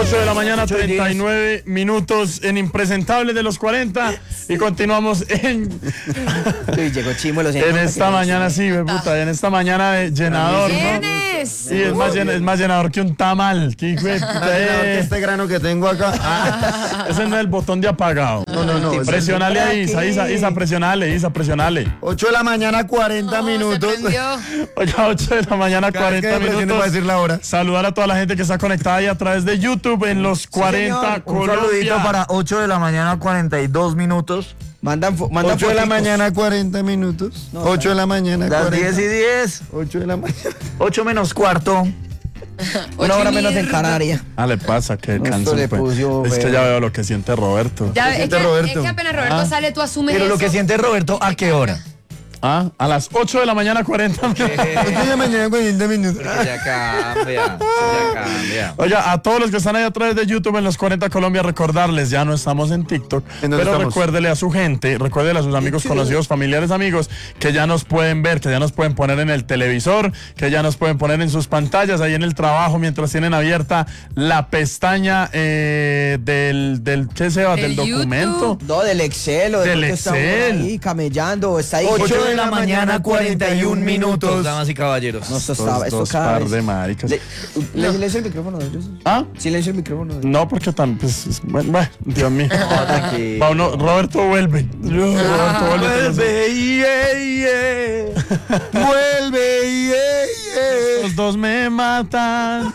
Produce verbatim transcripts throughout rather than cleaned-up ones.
ocho de la mañana, treinta y nueve minutos en Impresentable de los cuarenta y continuamos en... Uy, llegó Chimuelo. En esta mañana, sí, me puta, en esta mañana de llenador, ¿no? Sí, es más, llen, es más llenador que un tamal. ¿Qué hijo de puta, eh? Este grano que tengo acá. Ah, ese no es el botón de apagado. No, no, no. Presionale ahí, Isa, Isa, Isa, presionale, Isa, presionale. ocho de la mañana, cuarenta No, minutos. Oiga, ocho de la mañana, cuarenta minutos. Para decir la hora. Saludar a toda la gente que está conectada ahí a través de YouTube en los cuarenta sí, Colombia. Un saludito para ocho de la mañana, cuarenta y dos minutos. Mandan, mandan ocho de la foticos. mañana, cuarenta minutos. No, ocho de la mañana, Las cuarenta. diez y diez. ocho de la mañana. ocho menos cuarto. Una hora menos en Canarias. Ah, le pasa que No, canso. esto le pues. puso, Es que pero- ya veo lo que siente Roberto. Ya, es, siente que, Roberto? es que apenas Roberto Ah. sale, tú asumes Pero lo eso. que siente Roberto, ¿a qué hora? Ah, a las ocho de la mañana, cuarenta minutos. ocho de la mañana, cuarenta minutos. Ya cambia, ya cambia. Oiga, a todos los que están ahí a través de YouTube en los cuarenta Colombia, recordarles, ya no estamos en TikTok, ¿En pero dónde estamos? recuérdele a su gente, recuérdele a sus amigos, conocidos, familiares, amigos, que ya nos pueden ver, que ya nos pueden poner en el televisor, que ya nos pueden poner en sus pantallas, ahí en el trabajo, mientras tienen abierta la pestaña eh, del, del, ¿qué se va? Del Del documento. No, del Excel o de Del pronto está uno Excel. ahí camellando, está ahí. ocho de la mañana, cuarenta y un minutos. Damas y caballeros. No, esto Dos, está, esto dos cada par vez. de maricas. Le, le silencio el micrófono de ellos. ¿Ah? Silencio el micrófono de ellos. No, porque tan, pues, es- bueno, bueno, Dios mío. tranquilo. Va uno- Roberto vuelve. Roberto vuelve. Vuelve, yeah, yeah. Vuelve, yeah, yeah. Los dos me matan.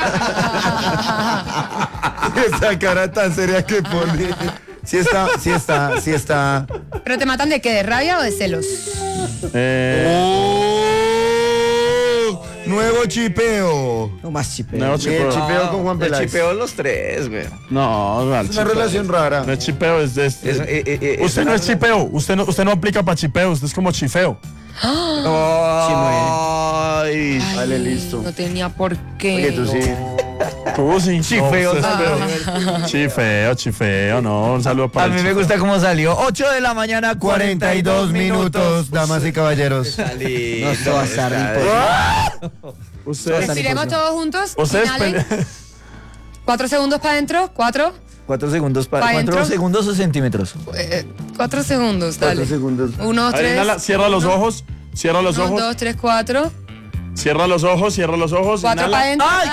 Esa cara tan seria que pone. Sí está, sí está, sí está. ¿Pero te matan de qué? ¿De rabia o de celos? Eh, ¡Oh! Nuevo chipeo. No más chipeo. nuevo El chipeo. chipeo con Juan El Peláez. chipeo los tres, güey. No, no, Es una relación rara. No es chipeo, es, es- Es- eh, eh, eh, usted es no una es chipeo, usted no, usted no aplica para chipeo, usted es como chifeo. Ay, Vale, listo. No tenía por qué. Oye, tú sí. Tú sí. Chifeo, No, usted es ah. feo. Chifeo, chifeo, no, un saludo para a el mí me chifeo. gusta cómo salió. ocho de la mañana, cuarenta y dos minutos, damas y caballeros. No, esto va a estar Ustedes, Respiremos todos juntos. ustedes Inhalen. pele- Cuatro segundos para adentro. Cuatro. Cuatro segundos para. ¿Pa' ¿Cuatro dentro? segundos o centímetros? Eh, cuatro segundos, dale. Cuatro segundos. Uno, dos, A ver, tres. inhala, cierra los ojos, cierra los Uno, ojos, dos, tres, cuatro. cierra los ojos, cierra los ojos. Cuatro inhala. para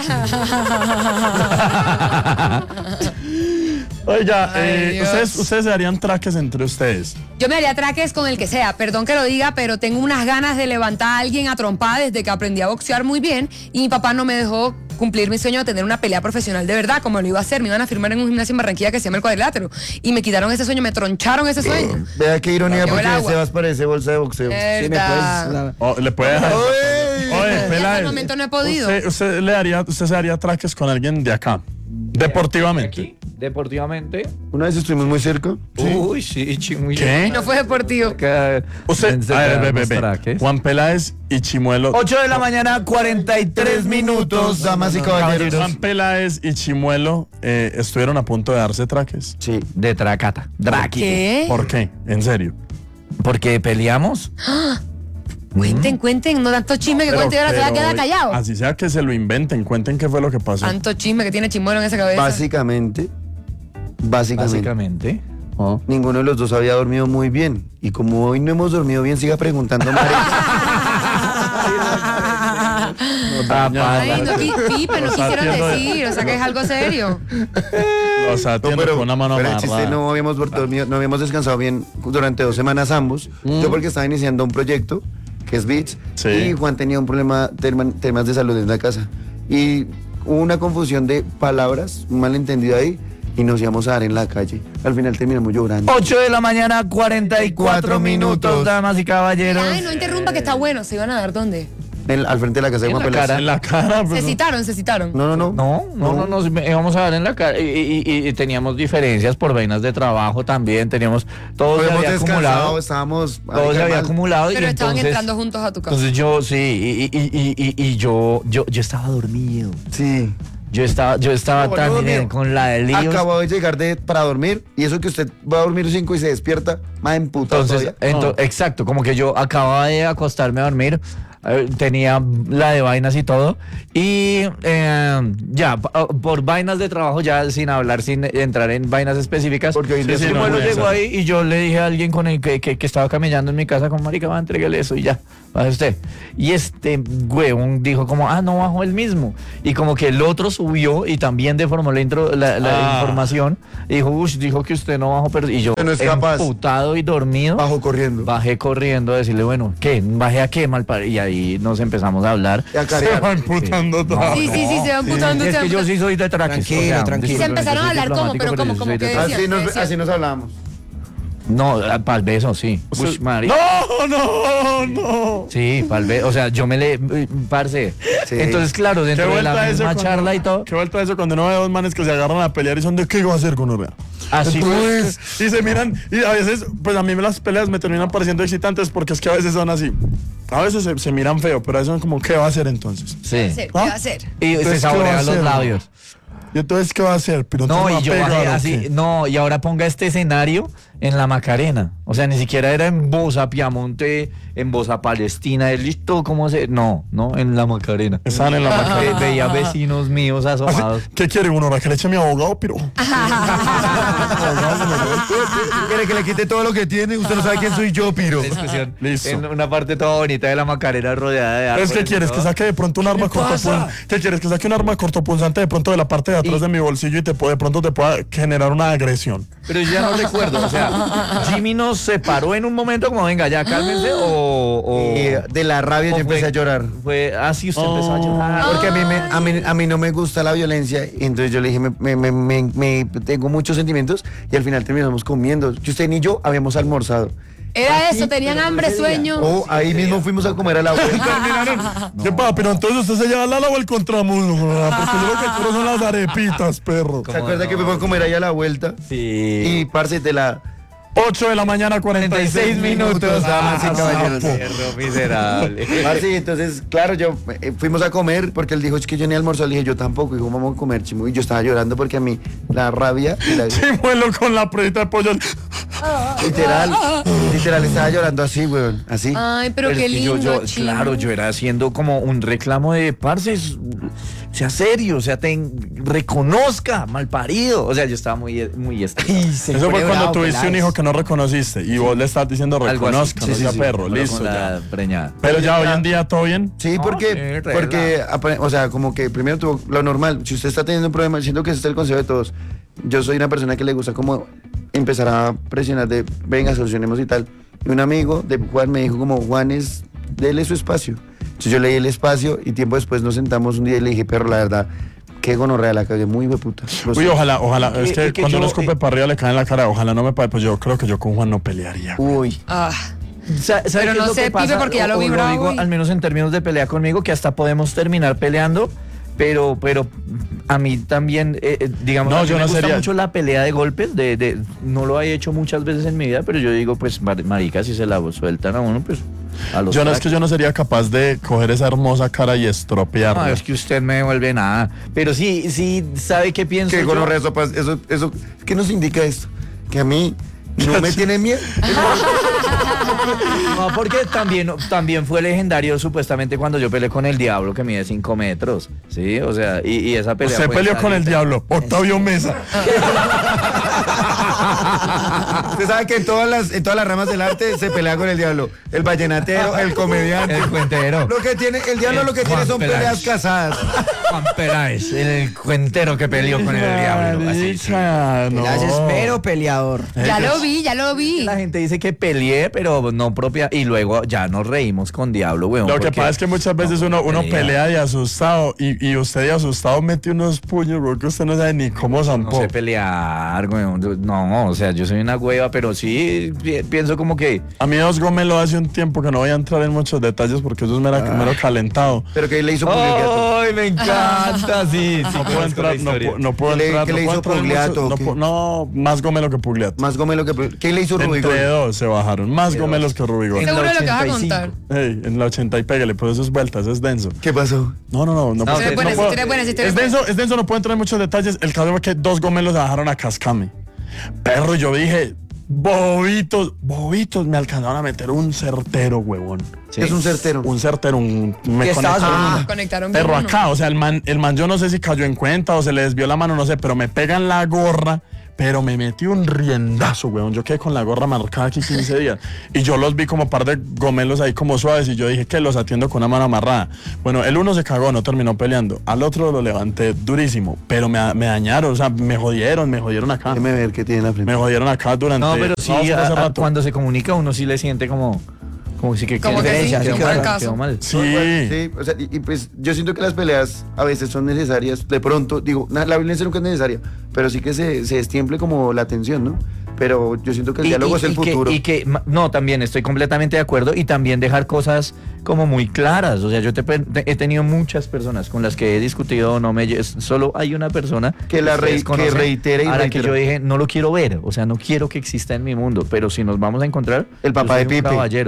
adentro. Oiga, Ay, eh, Dios. ustedes, ustedes se harían traques entre ustedes. Yo me haría traques con el que sea, perdón que lo diga, pero tengo unas ganas de levantar a alguien a trompada desde que aprendí a boxear muy bien y mi papá no me dejó cumplir mi sueño de tener una pelea profesional de verdad, como lo iba a hacer. Me iban a firmar en un gimnasio en Barranquilla que se llama El Cuadrilátero y me quitaron ese sueño, me troncharon ese sueño. Vea qué ironía, Llevo el porque agua. Sebas parece bolsa de boxeo. Sí, me Verdad. puedes. Oh, le puede dejar. Oye. Oye, hasta Peláez, el momento no he podido. Usted, usted le haría, usted se haría traques con alguien de acá, deportivamente. Aquí, deportivamente. Una vez estuvimos muy cerca. Uy, sí, chimuyo. ¿Qué? No fue deportivo. Usted, a ver, ve, ve, ve. Traques. Juan Peláez y Chimuelo. ocho de la mañana, cuarenta y tres minutos. damas y caballeros. Juan Peláez y Chimuelo eh, estuvieron a punto de darse traques. Sí. De tracata. Draki. ¿Qué? ¿Por qué? En serio. Porque peleamos. Cuenten, cuenten, no tanto chisme que Pero- cuente y ahora se va a pero, quedar callado. Así sea que se lo inventen, cuenten qué fue lo que pasó. Tanto chisme que tiene Chimuelo en esa cabeza. Básicamente, básicamente, Básicamente. ninguno de los dos había dormido muy bien. Y como hoy no hemos dormido bien, siga preguntando, María. Ay, no, pi- pipe, no O sea, quisieron atiendo- decir, o sea que es algo serio. O sea, No, atiendo pero, con una mano pero el chiste amarrada. no habíamos dormido, no habíamos descansado bien durante dos semanas ambos. Yo porque estaba iniciando un proyecto que es Beats Sí. y Juan tenía un problema, terma- temas de salud en la casa. Y hubo una confusión de palabras, un malentendido ahí, y nos íbamos a dar en la calle. Al final terminamos llorando. ocho de la mañana, cuarenta y cuatro minutos, damas y caballeros. Ay, no interrumpa que está bueno, se iban a dar dónde. En- al frente de la casa de En Juan la Peláez. cara. En la cara. pues, Se citaron, se citaron. No, no, no. No, no, no, nos íbamos a dar en la cara. Y, y- y- y teníamos diferencias por vainas de trabajo también. Teníamos. Todo se Habíamos había descansado, acumulado. estábamos... Todo se había mal. acumulado. Pero y estaban entonces, entrando juntos a tu casa. Entonces yo, sí, y, y- y- y- y yo, yo, yo estaba dormido. Sí. Yo estaba, yo estaba No, tan no, bien no. con la de líos. Acabo de llegar de, para dormir y eso que usted va a dormir cinco y se despierta, más emputado Entonces, todavía. ento- exacto, como que yo acababa de acostarme a dormir, eh, tenía la de vainas y todo. Y eh, ya, por vainas de trabajo, ya sin hablar, sin entrar en vainas específicas. Porque hoy sí, sí, no, bueno, no, llegó eso. ahí y yo le dije a alguien con el que, que, que estaba camellando en mi casa, como marica, va, entréguele eso y ya, va usted. Y este huevón dijo como, ah, no bajó él mismo. Y como que el otro subió y también deformó la, intro, la, la Ah. información. Y dijo, uy, dijo que usted no bajó, pero... Y yo, No es capaz. emputado y dormido, Bajo corriendo. bajé corriendo a decirle, bueno, ¿qué? ¿Bajé a qué, malparido? Y ahí nos empezamos a hablar. Y a Se carear. va emputando todo. Sí, sí, sí, se va emputando. Es se va que yo emputando. sí soy de traques. Tranquilo, tranquilo. Se empezaron a hablar como, pero como, como que decían, Así nos, ¿qué decían? así nos hablamos. No, para el beso, sí. Usted- Uy, Mari. No, no, no. Sí, para el beso. O sea, yo me le... Parce. Sí. Entonces, claro, ¿Qué dentro de vuelta la eso misma cuando- charla y todo. ¿Qué vuelta eso cuando uno ve dos manes que se agarran a pelear y son de qué iba a hacer con Urrea? Así Entonces, y se miran, y a veces, pues a mí las peleas me terminan pareciendo excitantes porque es que a veces son así. A veces se, se miran feo, pero a veces son como, ¿qué va a hacer entonces? Sí. ¿Qué va a hacer? Y Entonces, se ¿qué saborean va a los hacer? labios. Y entonces, ¿qué va a hacer? Pero No, entonces y yo me va a bajé pegar, ¿o así, qué? no, y ahora ponga este escenario en la Macarena. O sea, ni siquiera era en Bosa, Piamonte, en Bosa, Palestina, es listo, ¿cómo se...? No, no, en la Macarena. Están en la Ve- Macarena. Veía vecinos míos asomados. ¿Qué quiere uno? ¿Que le eche a mi abogado, pero? ¿Quiere que le quite todo lo que tiene? Usted no sabe quién soy yo, Piro. Discusión. Listo. En una parte toda bonita de la Macarena rodeada de árboles. ¿Es que quieres? y ¿Que todo. saque de pronto un arma cortopunzante? ¿Qué quieres? ¿Que saque un arma cortopunzante de pronto de la parte de atrás Y- de mi bolsillo y te puede, de pronto te pueda generar una agresión? Pero yo ya no recuerdo, o sea, Jimmy nos separó en un momento como, venga, ya cálmense, o... o Y de la rabia yo o empecé fue- a llorar. Fue así, usted empezó a llorar. Porque a mí, me, a, mí, a mí no me gusta la violencia, y entonces yo le dije, me, me- me- me- me- tengo muchos sentimientos, y al final terminamos comiendo. Que usted ni yo habíamos almorzado. Era eso, tenían hambre, sueño. O ahí mismo fuimos a comer a la vuelta. ¿Qué pasa? Pero entonces usted se lleva al ala o el contramuslo, ¿verdad? Porque yo lo que quiero son las arepitas, perro. ¿Se acuerda que fuimos a comer ahí a la vuelta? Sí. Y parce de la... ocho de la mañana, cuarenta y seis minutos. damas y Ah, caballeros. sapo. Perro miserable. Parce, entonces, claro, yo eh, fuimos a comer porque él dijo, es que yo ni almorzó, le dije, yo tampoco, dijo, vamos a comer, chimo. Y yo estaba llorando porque a mí la rabia y la... Chimuelo con la pruebita de pollo. Literal, literal, estaba llorando así, weón, así. Ay, pero, Pero qué es que yo- lindo, yo, Chimo. claro, yo era haciendo como un reclamo de parce, sea serio, o sea, ten, reconozca, malparido. O sea, yo estaba muy, muy estresado. Eso fue cuando tuviste un hijo que no reconociste y vos le estás diciendo Algo así. reconozca, Sí, no sí, sea sí. perro, Pero listo con ya. la preñada. Pero ya hoy en día todo bien. Sí, No, porque, sí, regla. porque, apare- o sea, como que primero tuvo lo normal. Si usted está teniendo un problema, siento que ese es el consejo de todos. Yo soy una persona que le gusta como empezar a presionar de, venga, solucionemos y tal. Y un amigo de Juan me dijo como, Juan es, déle su espacio. Entonces yo le di el espacio y tiempo después nos sentamos un día y le dije, perro, la verdad, qué gonorrea, la cagué muy hueputa. Lo Uy, siento". ojalá, ojalá. Y- Es que, y que cuando yo- uno escupe y- para arriba le cae en la cara. Ojalá no me pague. Pues yo creo que yo con Juan no pelearía. Uy. Ah, Sa- ¿sabe Pero qué es no lo sé, que pasa? Pipe, porque ya lo O- o vi bravo digo, y- al menos en términos de pelea conmigo, que hasta podemos terminar peleando, pero, pero a mí también, eh, eh, digamos, No, a mí yo me no gusta sería- mucho la pelea de golpes, de, de, no lo he hecho muchas veces en mi vida, pero yo digo, pues, mar- marica, si se la sueltan a uno, pues, a los Yo no es traques. que yo no sería capaz de coger esa hermosa cara y estropearla. No, es que usted me devuelve nada. Pero sí, sí, ¿sabe qué pienso Qué yo? gonorrea, eso, pas- eso, eso, ¿qué nos indica esto? Que a mí no me tiene miedo. No, porque también, también fue legendario supuestamente cuando yo peleé con el Diablo, que mide cinco metros, ¿sí? O sea, y, y esa pelea Usted fue peleó con el salita. diablo, Octavio Mesa. Usted sabe que en todas las, en todas las ramas del arte se pelea con el diablo. El vallenatero, el comediante. El cuentero. Lo que tiene, el diablo El lo que tiene Juan son Peláez. peleas casadas. Juan Peláez, el cuentero que peleó con el Diablo. Así, sí. Marica, no. Las espero, peleador. ya lo vi, ya lo vi. La gente dice que peleé, pero no propia. Y luego ya nos reímos con Diablo, weón. Lo que porque- pasa es que muchas veces uno, uno pelea. pelea de asustado y, y usted de asustado mete unos puños porque usted no sabe ni cómo No zampó. sé pelear, weón. No, o sea, yo soy una hueva, pero sí pi- pienso como que. A mí Dos Gómez lo hace un tiempo que no voy a entrar en muchos detalles porque eso es mero, mero calentado. Pero que le hizo Pugliato. ¡Ay, me encanta! Sí, sí, No puedo entrar, no, pu- no puedo ¿Qué le- entrar. qué no le puedo hizo entrar en Pugliato, muchos- o no, qué? pu- no, más Gómez que Pugliato. Más Gomelo que... ¿Qué le hizo Rubigón? Entre dos se bajaron, más Gómez que Rubigón. En Seguro la de lo que vas a ochenta y contar. cinco. Ey, en la ochenta y pégale, pues eso es vueltas, eso es denso. ¿Qué pasó? No, no, no. no, No, puedo- esa es buena, puedo- esa historia es buena, esa historia es es buena. denso, es denso, no puedo entrar en muchos detalles. El caso fue que Dos Gómez los dejaron a Cascame. Perro, yo dije, bobitos, bobitos, me alcanzaron a meter un certero, huevón. Sí. Es un certero. Un certero, un... Me ¿Qué estabas conectaron- haciendo? Ah, conectaron bien Perro uno. acá, o sea, el man, el man yo no sé si cayó en cuenta o se le desvió la mano, no sé, pero me pegan la gorra, pero me metí un riendazo, weón. Yo quedé con la gorra marcada aquí quince días. Y yo los vi como par de gomelos ahí como suaves y yo dije que los atiendo con una mano amarrada. Bueno, el uno se cagó, no terminó peleando. Al otro lo levanté durísimo, pero me, me dañaron, o sea, me jodieron, me jodieron acá. Déjeme ver qué tiene en la frente. Me jodieron acá durante... No, pero sí, fue a- hace a- rato. cuando se comunica uno sí le siente como... Como si que, Como que sí, quedó sí, mal, quedó mal. quedó mal. Sí. Sí, o sea, y, y pues yo siento que las peleas a veces son necesarias. De pronto, digo, na- la violencia nunca es necesaria, pero sí que se, se destemple como la tensión, ¿no? Pero yo siento que el Y- diálogo y- es el y que- futuro. y que, ma- no, también estoy completamente de acuerdo y también dejar cosas como muy claras. O sea, yo te pe- te- he tenido muchas personas con las que he discutido, no me lle- solo hay una persona Que la ustedes rei- que conocen, reitere y a la que reitere. yo dije, no lo quiero ver, o sea, no quiero que exista en mi mundo, pero si nos vamos a encontrar, El yo papá soy de un Pipe. caballero.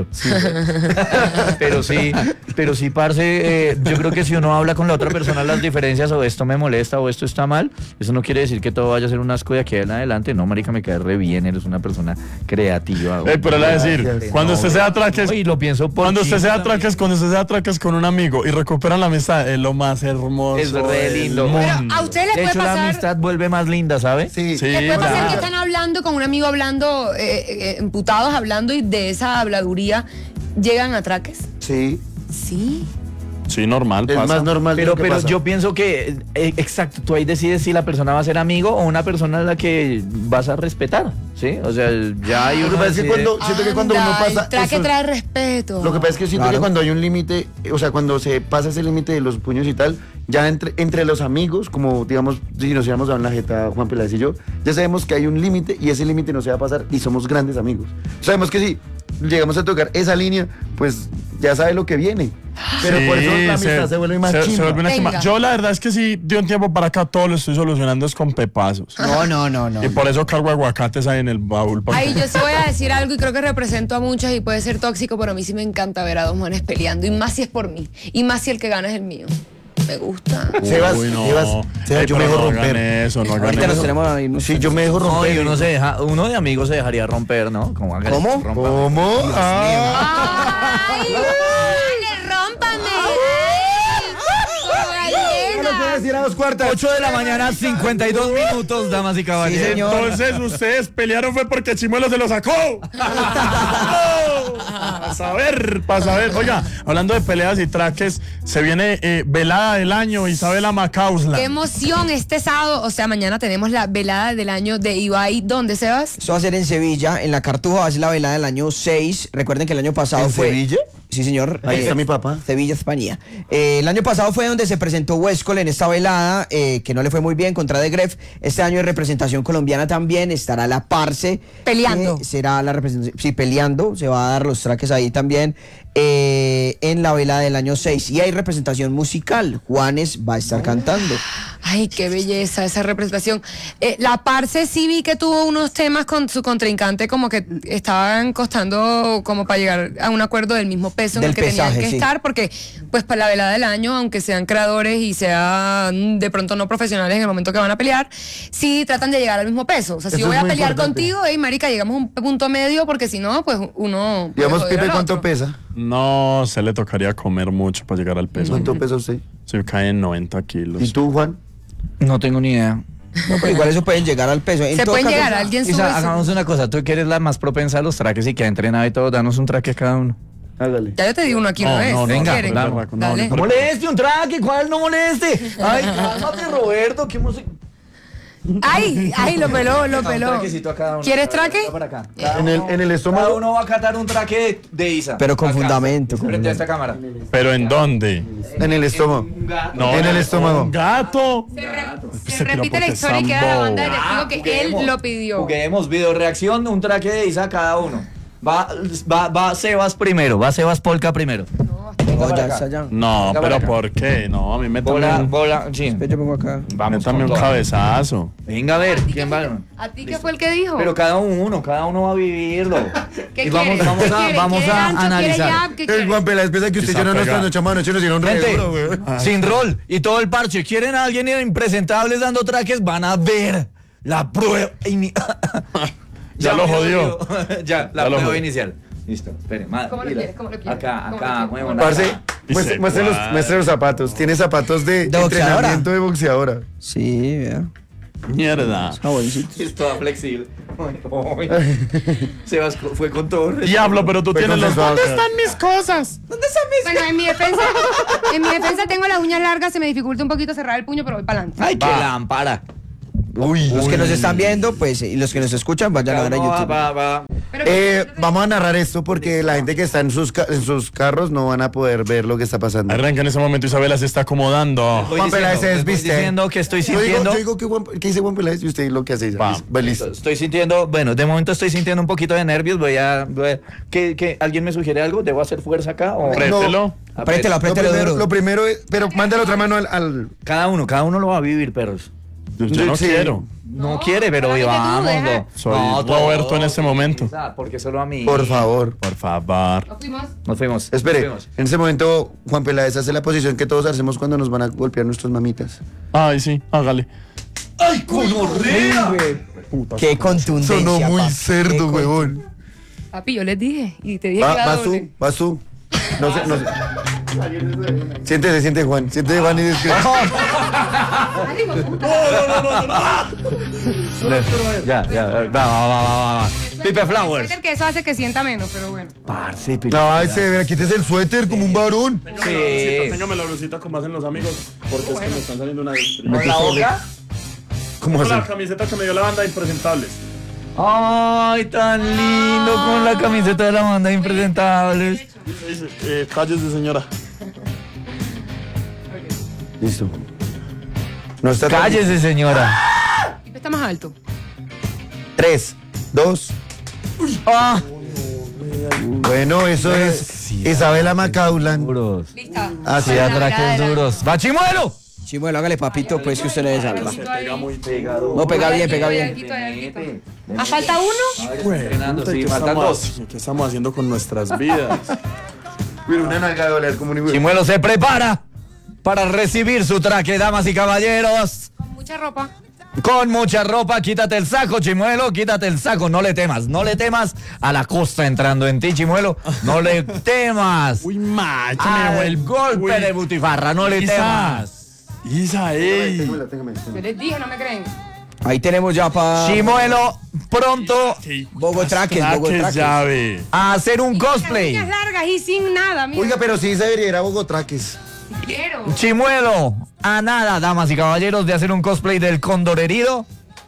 pero sí, pero sí, parce, eh, yo creo que si uno habla con la otra persona las diferencias o esto me molesta o esto está mal, eso no quiere decir que todo vaya a ser un asco de aquí en adelante. No, marica, me cae re bien, eres una persona creativa. Eh, pero le voy a decir, Gracias. cuando usted se atraques, Y lo pienso por cuando usted ti se también. atraques, cuando usted se atraques con un amigo y recuperan la amistad, es lo más hermoso. Es re del lindo. mundo. Pero a ustedes les De puede hecho, la pasar... amistad vuelve más linda, ¿sabe? Sí, Sí. Les puede pasar claro. que están hablando con un amigo hablando, eh, eh, emputados hablando y de esa habladuría llegan atraques. sí. Sí. Sí, normal, Es pasa. más normal de Pero, lo que pero pasa. yo pienso que, eh, exacto, tú ahí decides si la persona va a ser amigo o una persona a la que vas a respetar, ¿sí? O sea, ya hay Lo que uno pasa es que decide- cuando, siento que cuando uno Anda, pasa... el traque eso- trae respeto. Lo que pasa es que siento Claro. que cuando hay un límite, eh, o sea, cuando se pasa ese límite de los puños y tal, ya entre, entre los amigos, como digamos, si nos íbamos a dar una jeta, Juan Peláez y yo, ya sabemos que hay un límite y ese límite no se va a pasar y somos grandes amigos. Sabemos que si llegamos a tocar esa línea, pues ya sabe lo que viene. Pero por eso la amistad se, vuelve más se- se chimba. vuelve una chimba. Venga. Yo la verdad es que sí, de un tiempo para acá todo lo estoy solucionando es con pepazos. No, no, no, no. Y por eso cargo aguacates ahí en el baúl. para Ay, que- yo sí voy a decir algo y creo que represento a muchos y puede ser tóxico, pero a mí sí me encanta ver a dos manes peleando. Y más si es por mí. Y más si el que gana es el mío. Me gusta. Sebas, Uy, no. Sebas, Sebas, Ey, yo me pero dejo no romper. hagan eso, no hagan Ahorita eso. nos tenemos ahí. Sí, yo me dejo No, romper. y uno, se deja, uno de amigos se dejaría romper, ¿no? Como hágale, ¿Cómo? rompa. ¿Cómo? Ah. ¡Ay! ¡Dale, rómpame! decir a dos cuartas. ocho de la mañana, cincuenta y dos minutos, damas y caballeros. Sí, señor. Entonces ustedes pelearon fue porque Chimuelo se lo sacó. A saber, para saber. Oiga, hablando de peleas y traques, se viene eh, velada del año, Isabela Macausla. ¡Qué emoción! Este sábado, o sea, mañana tenemos la velada del año de Ibai. ¿Dónde, Sebas? Esto va a ser en Sevilla, en la Cartuja, va a ser la velada del año seis. Recuerden que el año pasado ¿En fue... Sevilla? Sí, señor. Ahí está mi papá. Sevilla, España. Eh, el año pasado fue donde se presentó Huescol en esta velada, eh, que no le fue muy bien contra The Gref. Este año de representación colombiana también estará la Parce. Peleando. que será la representación, sí, peleando. Se va a dar los traques ahí también eh, en la velada del año seis. Y hay representación musical. Juanes va a estar cantando. Ay, qué belleza esa representación. Eh, la Parce sí vi que tuvo unos temas con su contrincante como que estaban costando como para llegar a un acuerdo del mismo peso en Del el que pesaje, tenían que sí. estar, porque pues para la velada del año, aunque sean creadores y sean de pronto no profesionales en el momento que van a pelear, sí tratan de llegar al mismo peso. O sea, si Eso yo voy es a muy pelear importante. contigo, hey marica, llegamos a un punto medio, porque si no, pues uno... puede Digamos, joder Pipe, al ¿cuánto otro. pesa? No, se le tocaría comer mucho para llegar al peso. ¿Cuánto pesa usted? Se cae en noventa kilos. ¿Y tú, Juan? No tengo ni idea. No, pero igual eso pueden llegar al peso. En Se todo pueden caso, llegar, alguien sube... Isa, su- hagamos una cosa, tú que eres la más propensa a los traques y que ha entrenado y todo, danos un traque a cada uno. Hágale. Ya yo te di uno aquí No, una vez. no, no, venga, ¿Quieren? no, no, Dale. no, No moleste, un traque, ¿cuál no moleste? Ay, cálmate, Roberto, ¿qué hemos... Ay, ay, lo peló, lo Un peló. traquecito a cada uno. ¿Quieres A ver, traque? venga para acá. Cada En el, uno- en el Cada estómago. uno va a catar un traque de Isa. Pero con Acá, fundamento, con Frente a fundamento. esta cámara. ¿Pero en dónde? En el estómago. Un gato. No, En el estómago. Un gato. Se, re- se Ese repite piropo la que historia y es queda la tan banda de bobo. testigo que él Juguemos, lo pidió. Juguemos, video reacción, un traque de Isa cada uno. Va, va, va Sebas primero, va Sebas Polka primero. Venga No, para ya acá. está ya. No, Venga para pero acá. ¿por qué? No, a mí me Bola, también, bola, sí. Yo pongo acá. Vamos métame con un todo. cabezazo. Venga a ver, ¿quién va? ¿A ti qué fue el que dijo? Pero cada uno, cada uno va a vivirlo. ¿Qué Y vamos, quiere? vamos ¿Qué a, quiere? vamos ¿Quiere a gancho? ¿Quiere analizar. jab? ¿Qué El quiere? Juan Peláez piensa que usted Quizá ya no nos pega. está echando mano, nos dieron re Gente, duro, güey. sin rol y todo el parche. ¿Quieren a alguien impresentables dando traques? Van a ver la prueba. Y ni- Ya lo jodió. Ya, la Ya lo prueba jodió. inicial. Listo, espere, madre. ¿Cómo lo mira. quieres? ¿Cómo lo quieres? Acá, ¿Cómo lo acá, quieres? muévela. Parce, Y muestre, se muestre los, cuadra. muestre los zapatos. Tiene zapatos de, De boxeadora. entrenamiento de boxeadora. Sí, vea. Mierda. Está bonito. Es toda flexible. Ay, ay. Sebas co- fue con todo. Diablo, pero tú Fue tienes los... consensuado, ¿Dónde claro. están mis cosas? Bueno, en mi defensa, en mi defensa tengo las uñas largas, se me dificulta un poquito cerrar el puño, pero voy para adelante. Ay, qué Va. lámpara. Uy. Los que nos están viendo, pues, y los que nos escuchan, vayan a ver a Va, YouTube. va, va. Pero Eh, vamos a narrar esto porque la gente que está en sus, ca- en sus carros no van a poder ver lo que está pasando. Arranca en ese momento, Isabela se está acomodando. Voy Juan Peláez se diciendo, voy desviste. diciendo que estoy Yo digo, sintiendo. yo digo que, Juan- que dice Juan Peláez y usted lo que hace. Va. Va, listo. Estoy sintiendo, bueno, de momento estoy sintiendo un poquito de nervios. Voy a. Voy a- ¿qué, qué, ¿Alguien me sugiere algo? ¿Debo hacer fuerza acá? O... Préstelo. Apriételo, Lo apriételo primero, duro. lo primero es, pero manda la otra mano al, al- Cada uno, cada uno lo va a vivir, perros. Yo, yo no Sí. quiero. No, No, quiere, pero solamente tú, vamos. deja. no. Soy No, Roberto todos. en este momento. Ah, porque solo a mí. por favor. Por favor. nos fuimos. Nos fuimos. Espere, nos fuimos. en ese momento Juan Peláez hace la posición que todos hacemos cuando nos van a golpear nuestros mamitas. Ay, sí, hágale. ¡Ay, conorrea! Qué contundencia, Sonó muy papi. cerdo, Qué huevón. Papi, yo les dije. Y te dije Va, que era vas doble. tú, vas tú. No sé, no sé. Siéntese, siente Juan, siéntese Juan y describe. Ay, hijo de puta. Ya, ya, va, va, va, va, va. Pipe Flowers. Puede ser que eso hace que sienta menos, pero bueno. Parce, Pipe. No, ay, se ve, quítese el suéter como un varón. Sí. Téngame la blusita como hacen los amigos, porque es que me están saliendo una... ¿Con la boca? ¿Cómo Con la hace? camiseta que me dio la banda de Impresentables. Ay, tan lindo con la camiseta de la banda de Impresentables. Dice, eh, cállese, señora. Listo. No está tan- Cállese, señora. Pipe está más alto. Tres, dos. Ah. Bueno, eso es Isabela Macaulan. Duros. Lista. Así Sí, Para la atraques mirada de la- duros. ¡Va, Chimuelo! Chimuelo, hágale papito, pues que usted le salva. Pega muy pegado. No, pega bien, pega bien. Adelantito, adelantito. ¿Ah, falta uno? Entrenando, Puta, sí, ¿qué faltan estamos, dos. ¿Qué estamos haciendo con nuestras vidas? Mira, una nalga de doler como un hijo de- Chimuelo se prepara para recibir su traje, damas y caballeros. Con mucha ropa. Con mucha ropa, quítate el saco, Chimuelo, quítate el saco, no le temas, no le temas a la costa entrando en ti, Chimuelo, no le temas Uy, macho, al me golpe Uy, de Butifarra, no le Isa. temas. Isa, ey. Téngame, téngame, téngame. Yo les dije, no me creen. Ahí tenemos ya para Chimuelo, pronto Sí, Bogotraques, traques, Bogotraques. llave. a hacer un Las cosplay. uñas largas y sin nada, mira. Oiga, pero sí se debería ir a Bogotraques. Quiero. Chimuelo, a nada, damas y caballeros, de hacer un cosplay del cóndor herido.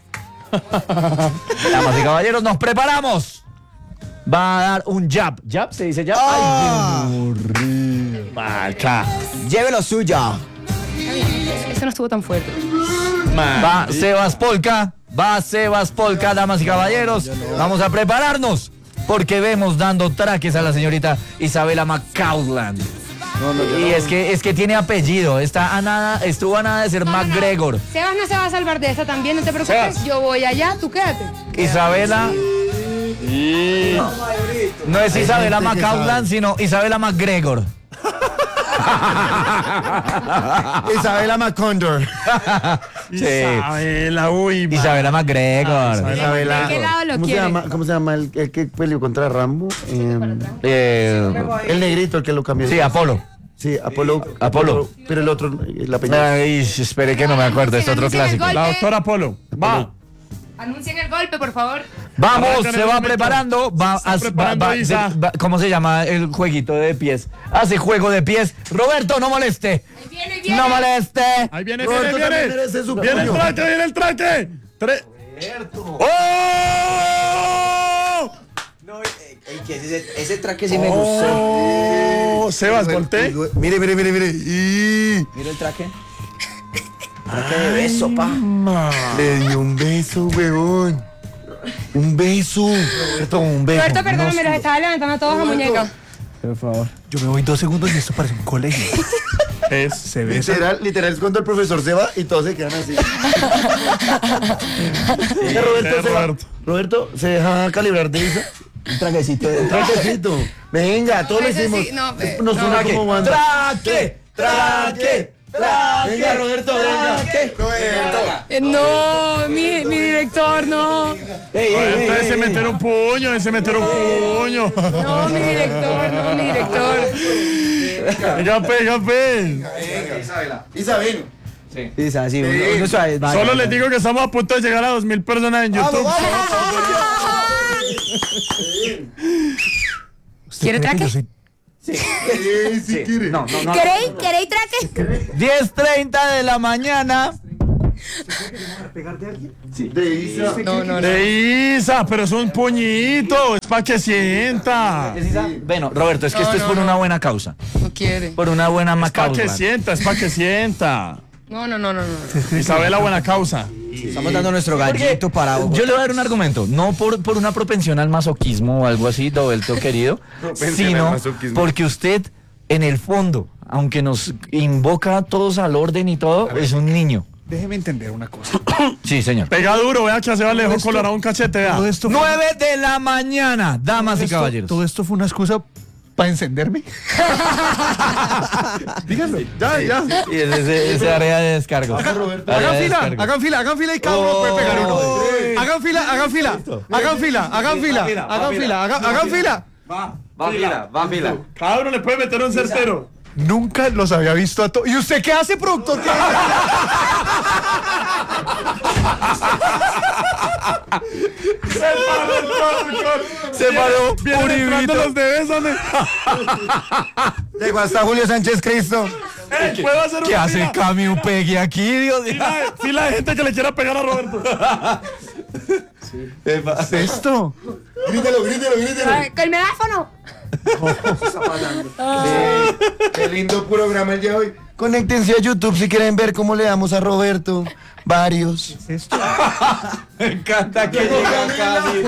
Damas y caballeros, nos preparamos. Va a dar un jab. ¿Jab? ¿Se dice jab? Ah. Macha. Llévelo suya. Eso no estuvo tan fuerte. Va Sebas Polka, va Sebas Polka, damas y caballeros. Vamos a prepararnos porque vemos dando traques a la señorita Isabela Macaulan. Y es que es que tiene apellido, está a nada, estuvo a nada de ser McGregor. Sebas no se va a salvar de esta también, no te preocupes. Sebas. Yo voy allá, tú quédate. Isabela Y... no es Isabela gente que Macaulan, sino Isabela McGregor. Isabela Macondor. Isabela, uy, ma- Isabela McGregor. Isabela. ¿De qué lado lo ¿Cómo se quiere? llama, ¿Cómo se llama el, el que peleó contra Rambo? Eh, Eh, el negrito, el que lo cambió. sí, Apolo. Sí, Apolo. Apolo. Pero el otro, el apellido. Ay, espere que no me acuerdo, es otro Anuncien el clásico. golpe. La doctora Polo. Va. Anuncien el golpe, por favor. Vamos, Arranca en se el va momento. preparando, va, Se está a- preparando va- va- Isa. se- va- ¿cómo se llama el jueguito de pies? Hace juego de pies. Roberto, no moleste. Ahí viene, ahí viene. No moleste. Ahí viene, Roberto viene, también viene. merece su Viene el puño. traque, viene el traque. Tre- ¡Oh! Ese, ese traque sí me gustó. ¡Oh! Sebas, volté. Mire, mire, mire, mire. Y Mira el traque. Traque de beso, pa. le dio un beso, huevón. Un beso. Roberto, un beso. Roberto, perdón, me los estaba levantando a todos a muñeca. Por favor. Yo me voy dos segundos y esto parece un colegio. Es. Se besa. Literal, literal es cuando el profesor se va y todos se quedan así. Venga, Roberto, se va. Roberto. Roberto, ¿se deja calibrar de Isa? Un traquecito de Un traquecito. Venga, todos lo Ese hicimos. sí, no, eh, Nos no. suena como banda. Traque, traque, traque. Venga, Roberto, venga. traque. Roberto. Eh, no, mi, mi director. director, no. Ey, ey, ey, Entonces ey, se ey. meter un puño, ese meter un puño. No, mi director, no, mi director. Venga, pe, venga, pe. Isabel. Sí, es así, uno- uno suave, vaya, Solo vaya. les digo que estamos a punto de llegar a dos mil personas en YouTube. ¿Quiere traque? No, no, no. ¿Queréis? ¿Queréis traque? diez treinta de la mañana. De Isa. No, no, no. De Isa, pero es un puñito, es para que sienta. Bueno, Roberto, es que No, esto es no, por no. una buena causa. No quiere. Por una buena Es para causa. que sienta, es para que sienta. No, no, no, no, no. Isabela, buena causa. Estamos dando nuestro Porque gallito para Bogotá. yo le voy a dar un argumento, no por, por una propensión al masoquismo o algo así, Roberto querido, Propensión al sino masoquismo. porque usted, en el fondo, aunque nos invoca a todos al orden y todo, es un niño. Déjeme entender una cosa. Sí, señor. Pega duro, vea que a Seba le dejó esto- colorado un cachete, vea. Todo esto, fue, nueve de la mañana, damas y esto- caballeros. todo esto fue una excusa para encenderme. Díganlo. Ya, ya. Y es ese, ese área de descargo. Área Hagan de fila, descargo. hagan fila, hagan fila y cada uno puede pegar uno. Hagan fila, hagan fila, hagan fila, hagan fila, hagan fila, hagan hagan fila. Va fila, va fila. Cada uno le puede meter un certero. Nunca los había visto a todos. ¿Y usted qué hace, productor? ¿Qué hace? Se paró el cor, Se paró Vienen entrando los bebés, ¿dónde? Llegó hasta Julio Sánchez Cristo. Ey, ¿puedo hacer ¿Qué una hace fila? Cami Upegui aquí, Dios mío? Fila de- Fila de gente que le quiera pegar a Roberto. ¿Qué es esto? Grítelo, grítelo, grítelo. Ay, con el megáfono. Qué lindo programa el día de hoy. Conéctense a YouTube si quieren ver cómo le damos a Roberto. Varios. Me encanta que llega Cami.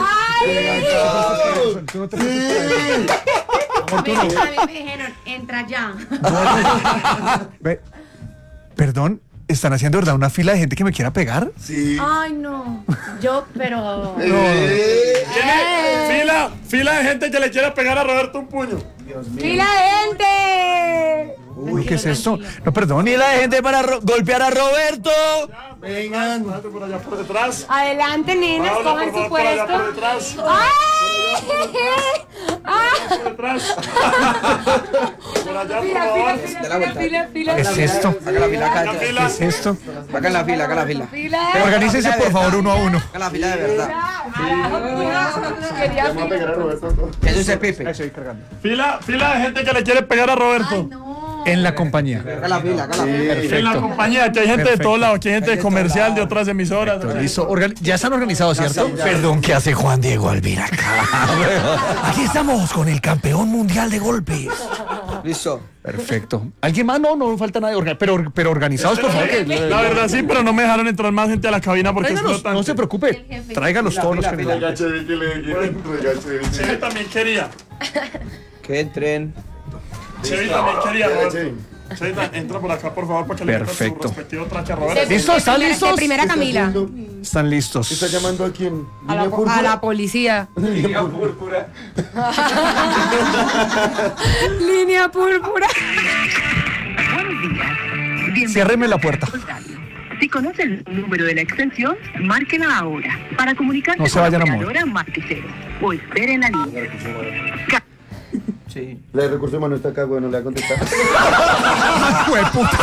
Me, a mí me dijeron, entra ya. Ve- Perdón, ¿están haciendo verdad una fila de gente que me quiera pegar? Sí. Ay, no. Yo, pero. Eh, Tiene fila, fila de gente que le quiera pegar a Roberto un puño. ¡Fila de gente! Uy, ¿qué es esto? No, perdón. Fila de gente para ro- golpear a Roberto. Vengan. Párate por allá por detrás. Adelante, nenas, Pablo, cojan por su favor, por allá por puesto. detrás. ¡Ay! ¡Ah! Por detrás. Por allá, por Fila, favor. fila, fila, fila, fila, ¿Qué es esto? Haga la fila acá. La ¿Qué fila. es esto? Haga la fila, haga la fila. fila. Organícense, por favor, uno a uno. Haga la fila de verdad. Quería fila. Eso es el Pipe. Fila, fila de gente que le quiere pegar a Roberto. Ay, no. En la compañía. Haga la fila, haga la fila. En la Perfecto. compañía, que hay gente de todos lados, que hay gente de comercial, de otras emisoras. Listo. Organ- ya están organizados, ¿cierto? Perdón, ¿qué hace Juan Diego Alvira acá? Aquí estamos con el campeón mundial de golpes. Listo. Perfecto. ¿Alguien más? No, no falta nadie. Orga- pero, pero organizados, por favor. que- La verdad sí, pero no me dejaron entrar más gente a la cabina porque Tráigalos, explotan. no se preocupe. Tráigalos todos los que fila, necesiten. Chevi también quería. Que entren. Chevi también quería, Roberto. Chevi, entra por acá, por favor, para que le metas su Perfecto. respectivo traje a Roberto. ¿Listos? ¿Están De listos? primera Camila. Están listos. ¿Está llamando a quién? A la, ¿Línea a la púrpura? policía. Línea púrpura. Ciérreme la puerta. Si conoce el número de la extensión, márquela ahora. Para comunicarse No se con vayan la a mover. operadora, marque cero. O espere en la línea. Sí. La de recursos humanos está acá, bueno, le va a contestar. ¡Jueputa!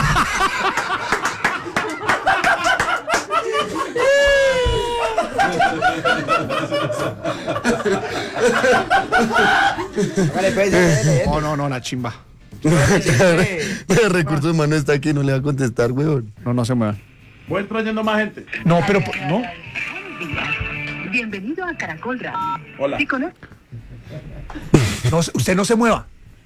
Vale, pues, dale, dale, No, no, no, la chimba. dale. La de recursos humanos está aquí, no le va a contestar, weón. No, no se muevan. Voy trayendo más gente. No, pero no. Bienvenido a Caracol Radio. Hola. Si conoce No, se- usted no se mueva.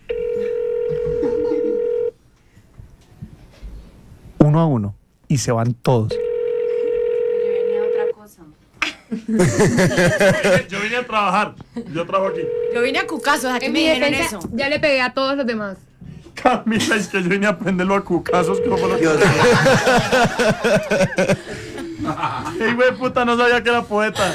Uno a uno. Y se van todos. Venía otra cosa. Yo vine a trabajar. Yo trabajo aquí. Yo vine a cucazos, aquí En me mi dijeron defensa, eso. ya le pegué a todos los demás. Camila, es que yo vine a aprenderlo a cucazos. ¿Cómo fue lo que... Dios mío. Ey, güey, puta, no sabía que era poeta.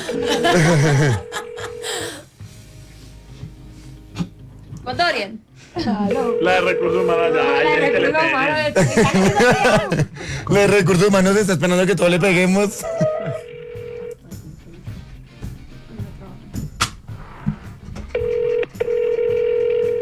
¿Cuánto Orien? La de recursos humanos. Ya, ay, La gente le recursos pegué. humanos de- La de recursos humanos está esperando que todos le peguemos.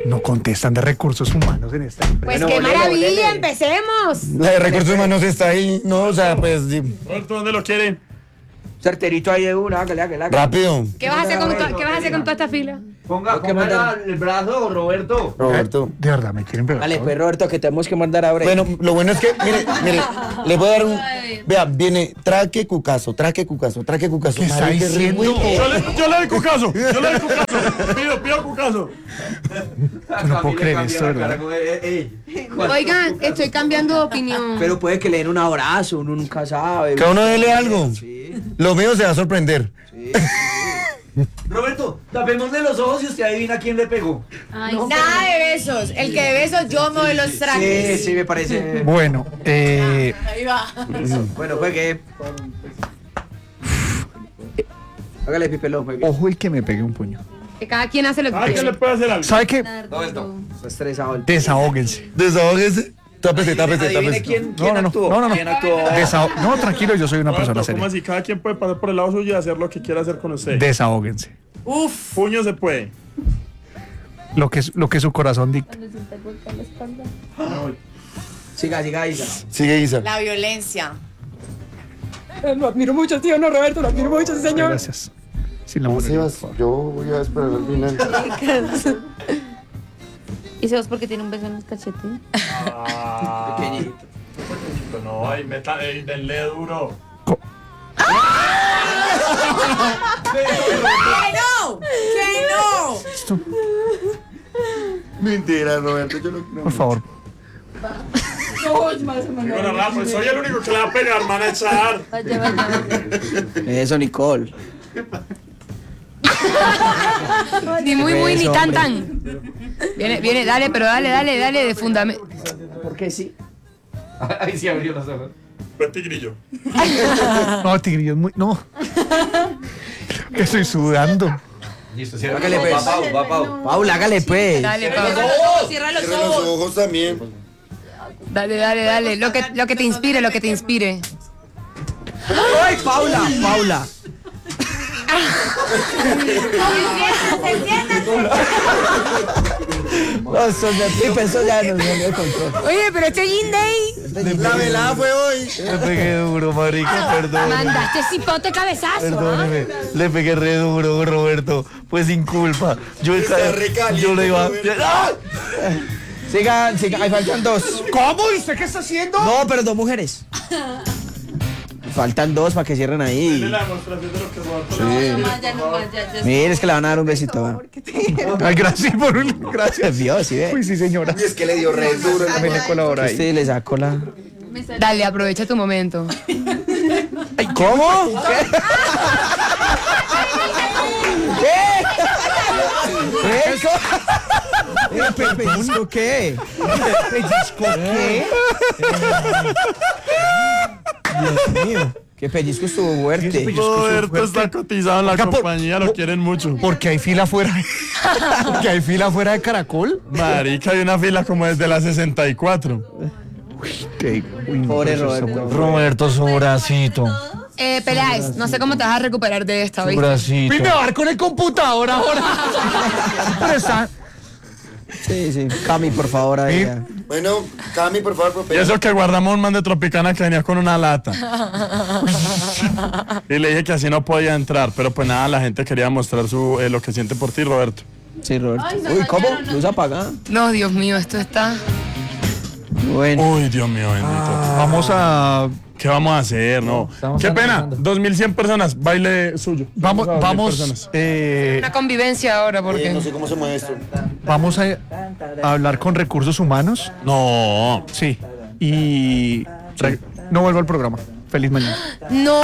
No contestan de recursos humanos en esta empresa. Pues qué maravilla, empecemos. La de recursos humanos está ahí, no, o sea, pues sí. Roberto, ¿dónde lo quieren? Certerito ahí de una, hágale, hágale, hágale. Rápido. ¿Qué vas a hacer con, to- ¿qué vas a hacer con toda esta fila? Ponga, ponga el brazo, Roberto. Roberto. De verdad, me quieren pegar. Dale, pues Roberto, que tenemos que mandar ahora. Bueno, lo bueno es que, mire, mire, le voy a dar un. Vea, viene traque cucazo, traque cucazo, traque cucazo. ¿Qué está Marica, es re diciendo? bueno. Yo le, yo le doy cucazo, yo le doy cucazo. Pido, pido cucazo. Yo no puedo creer esto, ¿verdad? Oigan, estoy cambiando de opinión. Pero puede que le den un abrazo, uno nunca sabe. Cada uno dele algo. Lo mío se va a sorprender. Roberto, tapémosle los ojos y usted adivina quién le pegó. Ay, Nada de besos. El que de besos yo me doy los Sí, trajes. sí, me parece. Bueno, eh, ahí va. Bueno, juegue. Hágale, Pipelón, juegue. ojo el que me pegue un puño. Que cada quien hace lo que Ah, ¿quién quiere. le puede hacer algo? ¿Sabe qué? Nardo. Está estresado. el- Desahóguense. Desahógese. Tápese, tápese, Adivine tápese. quién, No, quién no, no, actuó. no, no, no. ¿Quién actuó? Desaho- no, tranquilo, yo soy una persona Roberto, ¿cómo seria. así? Cada quien puede pasar por el lado suyo y hacer lo que quiera hacer con usted. Desahóguense. Uf. Puño se puede. Lo que, lo que su corazón dicta. Siga, siga, Isa. Sigue Isa. La violencia. Lo admiro mucho, tío, no, Roberto, lo admiro mucho, señor. Gracias. Sin la No, mujer. Sebas, yo voy a esperar al final. ¿Y sabes por qué tiene un beso en los cachetes? Ah, Pequeñito. no, ay, meta, ey, denle duro. ¡Que no! ¡Que no! Mentira, Roberto, yo no quiero. Por favor. Bueno, Rafa, pues soy el único que le va a pegar, man, a echar. Vaya, vaya. Eso, Nicole. Ni muy, muy, ni Beso, tan, hombre. tan. Viene, viene, dale, pero dale, dale, dale de fundamento. ¿Por qué sí? Ahí sí abrió los ojos. Fue tigrillo. No, Tigrillo, es muy. No. Que estoy sudando. Listo, cierra Hágale, los ojos. pues. Va Pau, va Pau. Paula, hágale, pues. Dale, Cierra Pau. los ojos, cierra los Cierra los ojos. ojos también. Dale, dale, dale. Lo que, lo que te inspire, lo que te inspire. ¡Ay, Paula! Paula. No, eso ya, Pipe, eso ya nos salió de control. Oye, pero este Jean Day. La velada fue hoy. Le pegué duro, marica, perdón. Mandaste cipote cabezazo. ¿Ah? Perdóneme, le pegué re duro, Roberto. Pues sin culpa. Yo, Está re caliente, yo le iba. Roberto. ¡Ah! Sigan, sigan, ahí faltan dos. ¿Cómo? ¿Y usted qué está haciendo? No, pero dos mujeres. Faltan dos para que cierren ahí. La demostración de lo que Roberto No más, ya no más, ya, ya. Mire, es que le van a dar un besito. ¿va? Ay, gracias por un. Gracias. Vio, sí ve. Uy, sí, señora. Y es que le dio re duro. También le colabora ahí. Este le sacó la. Dale, aprovecha tu momento. Ay, ¿cómo? ¿Qué? ¿Qué? ¿Eso? ¿Eh, pe- ¿Pellizco qué? ¿Pellizco qué? Dios mío. Qué pellizco estuvo fuerte. Roberto está cotizado en la Oiga, por- compañía, lo quieren mucho. Porque hay fila fuera. Porque hay fila fuera de Caracol. Marica, hay una fila como desde la sesenta y cuatro. Qué- uy, no, Pobre pero eso está Roberto. muy- Roberto, su bracito. Eh, Peleáis, no sé cómo te vas a recuperar de esta, Su ¿oíste? bracito. Uy, me va a dar con el computador ahora. Pero está. Sí, sí. Cami, por favor, ahí. Sí. ya. Bueno, Cami, por favor, Y propone. eso que guardamos un man de Tropicana que venía con una lata. Y le dije que así no podía entrar, pero pues nada, la gente quería mostrar su, eh, lo que siente por ti, Roberto. Sí, Roberto. Ay, se Uy, ¿cómo? dañaron, ¿no? Luz apagada. No, Dios mío, esto está. Bueno. Uy, Dios mío, bendito. Vamos a. ¿Qué vamos a hacer? No. estamos Qué pena. analizando. dos mil cien personas. Baile suyo. Vamos, a dos mil vamos, personas. eh, Una convivencia ahora, Eh, porque. no sé cómo se mueve esto. vamos a, a hablar con recursos humanos. No. Sí. Y re- no vuelvo al programa. Feliz mañana. No.